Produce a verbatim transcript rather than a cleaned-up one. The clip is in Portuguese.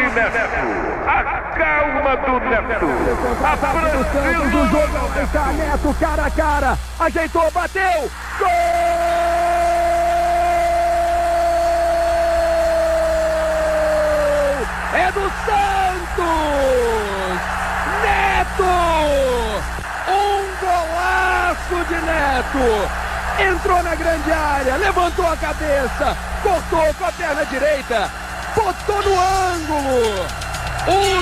Neto. A calma do Neto. A Francisco do jogo está Neto cara a cara. Ajeitou, bateu. Gol! É do Santos! Neto! Um golaço de Neto! Entrou na grande área, levantou a cabeça, cortou com a perna direita, botou no ângulo! Um